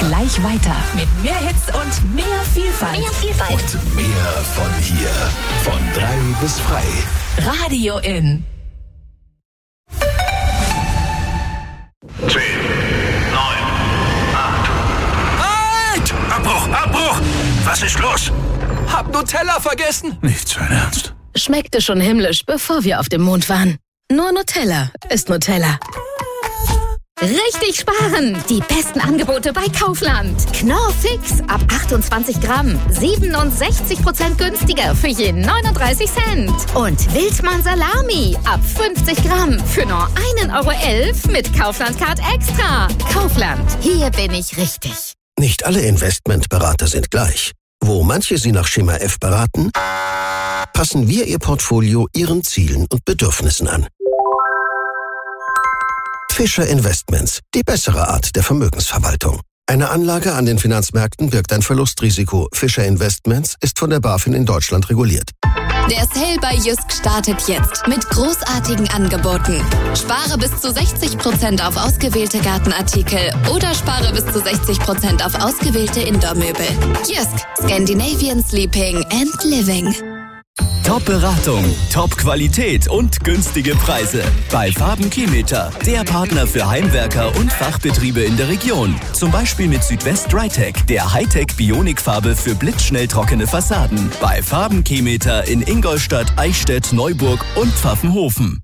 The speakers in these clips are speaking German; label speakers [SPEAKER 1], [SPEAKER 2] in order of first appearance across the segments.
[SPEAKER 1] gleich weiter mit mehr Hits und mehr Vielfalt.
[SPEAKER 2] Und mehr von hier. Von 3 bis frei.
[SPEAKER 1] Radio In.
[SPEAKER 3] 10, 9, 8. Halt! Abbruch! Was ist los?
[SPEAKER 4] Hab Nutella vergessen.
[SPEAKER 3] Nicht sein Ernst.
[SPEAKER 5] Schmeckte schon himmlisch, bevor wir auf dem Mond waren. Nur Nutella ist Nutella.
[SPEAKER 6] Richtig sparen! Die besten Angebote bei Kaufland. Knorr Fix ab 28 Gramm. 67% günstiger für je 39 Cent. Und Wildmann Salami ab 50 Gramm für nur 1,11 € mit Kaufland Card Extra. Kaufland, hier bin ich richtig.
[SPEAKER 7] Nicht alle Investmentberater sind gleich. Wo manche Sie nach Schema F beraten, passen wir Ihr Portfolio Ihren Zielen und Bedürfnissen an. Fischer Investments, die bessere Art der Vermögensverwaltung. Eine Anlage an den Finanzmärkten birgt ein Verlustrisiko. Fischer Investments ist von der BaFin in Deutschland reguliert.
[SPEAKER 8] Der Sale bei Jysk startet jetzt mit großartigen Angeboten. Spare bis zu 60% auf ausgewählte Gartenartikel oder spare bis zu 60% auf ausgewählte Indoor-Möbel. Jysk, Scandinavian Sleeping and Living.
[SPEAKER 9] Top-Beratung, Top-Qualität und günstige Preise. Bei Farben-Chemieter, der Partner für Heimwerker und Fachbetriebe in der Region. Zum Beispiel mit Südwest Drytech, der Hightech-Bionikfarbe für blitzschnell trockene Fassaden. Bei Farben-Chemieter in Ingolstadt, Eichstätt, Neuburg und Pfaffenhofen.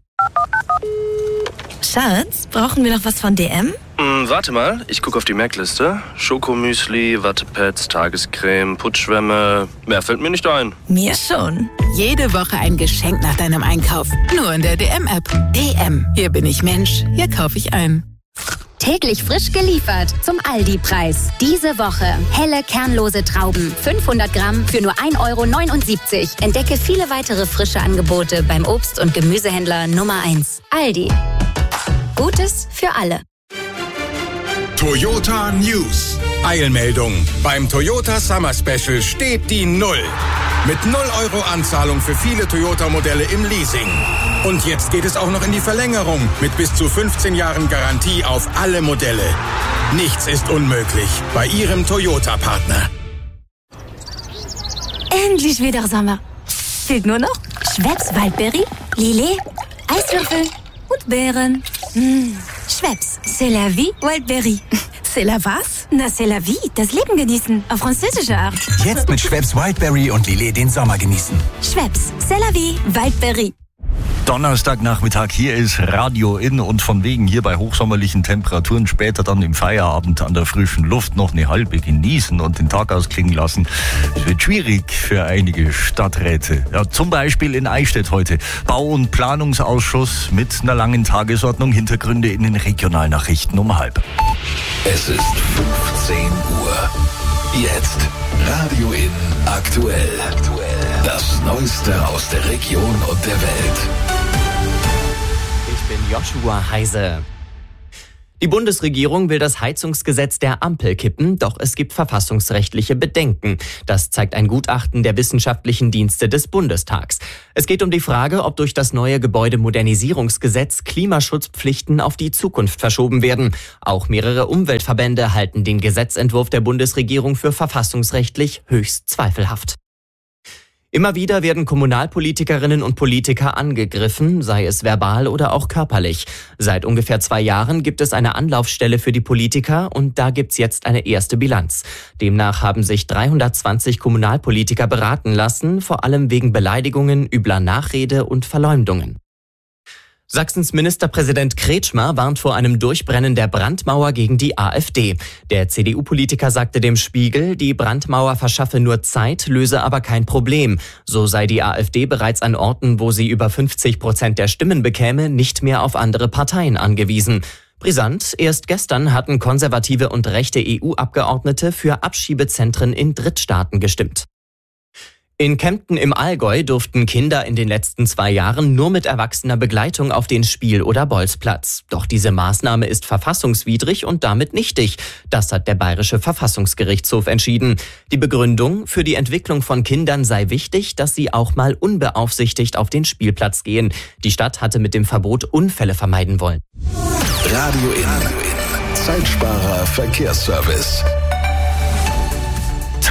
[SPEAKER 5] Schatz, brauchen wir noch was von DM?
[SPEAKER 10] Warte mal, ich gucke auf die Merkliste. Schokomüsli, Wattepads, Tagescreme, Putzschwämme. Mehr fällt mir nicht ein.
[SPEAKER 5] Mir schon.
[SPEAKER 1] Jede Woche ein Geschenk nach deinem Einkauf. Nur in der DM-App. DM. Hier bin ich Mensch. Hier kaufe ich ein.
[SPEAKER 6] Täglich frisch geliefert zum Aldi-Preis. Diese Woche helle kernlose Trauben. 500 Gramm für nur 1,79 €. Entdecke viele weitere frische Angebote beim Obst- und Gemüsehändler Nummer 1. Aldi. Gutes für alle.
[SPEAKER 11] Toyota News. Eilmeldung. Beim Toyota Summer Special steht die 0. Mit 0 € Anzahlung für viele Toyota-Modelle im Leasing. Und jetzt geht es auch noch in die Verlängerung mit bis zu 15 Jahren Garantie auf alle Modelle. Nichts ist unmöglich bei Ihrem Toyota-Partner.
[SPEAKER 5] Endlich wieder Sommer. Fehlt nur noch Schweppes Waldbeere, Lillet, Eiswürfel und Beeren. Schweppes, c'est la vie, Wildberry. C'est la was? Na, c'est la vie, das Leben genießen, auf französische Art.
[SPEAKER 12] Jetzt mit Schweppes Wildberry und Lillet den Sommer genießen.
[SPEAKER 5] Schweppes, c'est la vie, Wildberry.
[SPEAKER 13] Donnerstagnachmittag, hier ist Radio In und von wegen hier bei hochsommerlichen Temperaturen später dann im Feierabend an der frischen Luft noch eine halbe genießen und den Tag ausklingen lassen. Es wird schwierig für einige Stadträte. Ja, zum Beispiel in Eichstätt heute. Bau- und Planungsausschuss mit einer langen Tagesordnung. Hintergründe in den Regionalnachrichten um 12:30.
[SPEAKER 2] Es ist 15 Uhr. Jetzt Radio In aktuell. Das Neueste aus der Region und der Welt.
[SPEAKER 14] Ich bin Joshua Heise. Die Bundesregierung will das Heizungsgesetz der Ampel kippen, doch es gibt verfassungsrechtliche Bedenken. Das zeigt ein Gutachten der wissenschaftlichen Dienste des Bundestags. Es geht um die Frage, ob durch das neue Gebäudemodernisierungsgesetz Klimaschutzpflichten auf die Zukunft verschoben werden. Auch mehrere Umweltverbände halten den Gesetzentwurf der Bundesregierung für verfassungsrechtlich höchst zweifelhaft. Immer wieder werden Kommunalpolitikerinnen und Politiker angegriffen, sei es verbal oder auch körperlich. Seit ungefähr 2 Jahren gibt es eine Anlaufstelle für die Politiker und da gibt's jetzt eine erste Bilanz. Demnach haben sich 320 Kommunalpolitiker beraten lassen, vor allem wegen Beleidigungen, übler Nachrede und Verleumdungen. Sachsens Ministerpräsident Kretschmer warnt vor einem Durchbrennen der Brandmauer gegen die AfD. Der CDU-Politiker sagte dem Spiegel, die Brandmauer verschaffe nur Zeit, löse aber kein Problem. So sei die AfD bereits an Orten, wo sie über 50% der Stimmen bekäme, nicht mehr auf andere Parteien angewiesen. Brisant, erst gestern hatten konservative und rechte EU-Abgeordnete für Abschiebezentren in Drittstaaten gestimmt. In Kempten im Allgäu durften Kinder in den letzten 2 Jahren nur mit erwachsener Begleitung auf den Spiel- oder Bolzplatz. Doch diese Maßnahme ist verfassungswidrig und damit nichtig. Das hat der Bayerische Verfassungsgerichtshof entschieden. Die Begründung, für die Entwicklung von Kindern sei wichtig, dass sie auch mal unbeaufsichtigt auf den Spielplatz gehen. Die Stadt hatte mit dem Verbot Unfälle vermeiden wollen.
[SPEAKER 2] Radio In. Zeitsparer Verkehrsservice.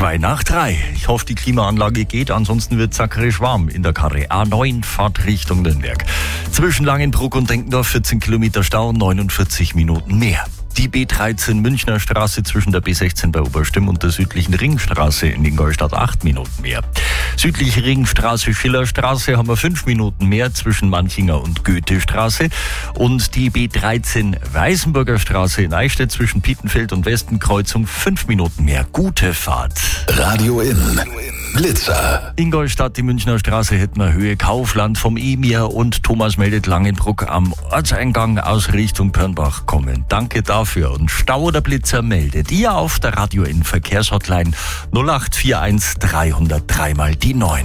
[SPEAKER 13] 2:02. Ich hoffe, die Klimaanlage geht, ansonsten wird zackerisch warm in der Karre. A9 Fahrt Richtung Nürnberg. Zwischen Langenbruck und Denkendorf 14 Kilometer Stau, 49 Minuten mehr. Die B13 Münchner Straße zwischen der B16 bei Oberstimm und der südlichen Ringstraße in Ingolstadt 8 Minuten mehr. Südliche Ringstraße, Schillerstraße haben wir 5 Minuten mehr zwischen Manchinger und Goethestraße. Und die B13 Weißenburger Straße in Eichstätt zwischen Pietenfeld und Westenkreuzung 5 Minuten mehr. Gute Fahrt.
[SPEAKER 2] Radio In. Blitzer.
[SPEAKER 13] Ingolstadt, die Münchner Straße hätten wir Höhe Kaufland vom Emir und Thomas meldet Langenbruck am Ortseingang aus Richtung Pörnbach kommen. Danke dafür. Und Stau oder Blitzer meldet ihr auf der Radio In Verkehrshotline 0841 303 mal die 9.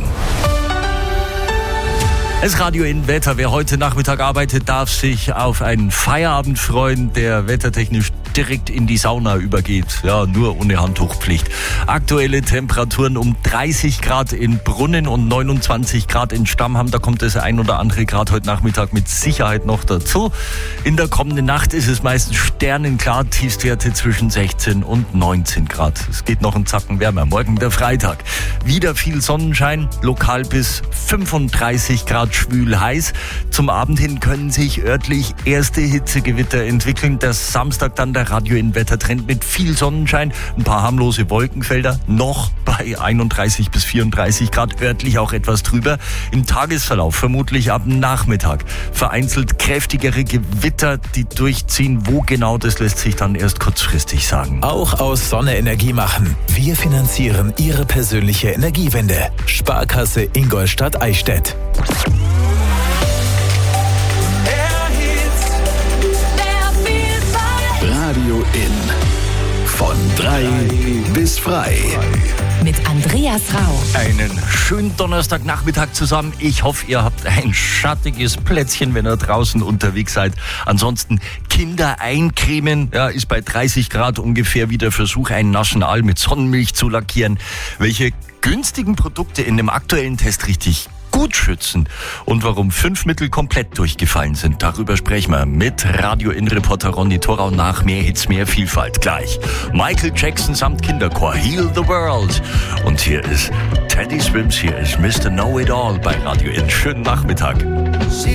[SPEAKER 13] Das Radio In Wetter. Wer heute Nachmittag arbeitet, darf sich auf einen Feierabend freuen, der wettertechnisch direkt in die Sauna übergeht. Ja, nur ohne Handtuchpflicht. Aktuelle Temperaturen um 30 Grad in Brunnen und 29 Grad in Stammheim. Da kommt das ein oder andere Grad heute Nachmittag mit Sicherheit noch dazu. In der kommenden Nacht ist es meistens sternenklar. Tiefstwerte zwischen 16 und 19 Grad. Es geht noch einen Zacken wärmer. Morgen der Freitag. Wieder viel Sonnenschein. Lokal bis 35 Grad schwül heiß. Zum Abend hin können sich örtlich erste Hitzegewitter entwickeln. Der Samstag dann der Radio In Wettertrend mit viel Sonnenschein, ein paar harmlose Wolkenfelder, noch bei 31 bis 34 Grad, örtlich auch etwas drüber. Im Tagesverlauf vermutlich ab Nachmittag vereinzelt kräftigere Gewitter, die durchziehen. Wo genau, das lässt sich dann erst kurzfristig sagen.
[SPEAKER 12] Auch aus Sonne Energie machen. Wir finanzieren Ihre persönliche Energiewende. Sparkasse Ingolstadt-Eichstätt.
[SPEAKER 2] Radio In. Von 3 bis frei.
[SPEAKER 1] Mit Andreas Rau.
[SPEAKER 13] Einen schönen Donnerstagnachmittag zusammen. Ich hoffe, ihr habt ein schattiges Plätzchen, wenn ihr draußen unterwegs seid. Ansonsten Kinder eincremen. Ja, ist bei 30 Grad ungefähr wieder Versuch, einen naschen Aal mit Sonnenmilch zu lackieren. Welche günstigen Produkte in dem aktuellen Test richtig gut schützen und warum 5 Mittel komplett durchgefallen sind. Darüber sprechen wir mit Radio-In-Reporter Ronny Thorau nach mehr Hits, mehr Vielfalt gleich. Michael Jackson samt Kinderchor, Heal the World. Und hier ist Teddy Swims, hier ist Mr. Know-It-All bei Radio In. Schönen Nachmittag.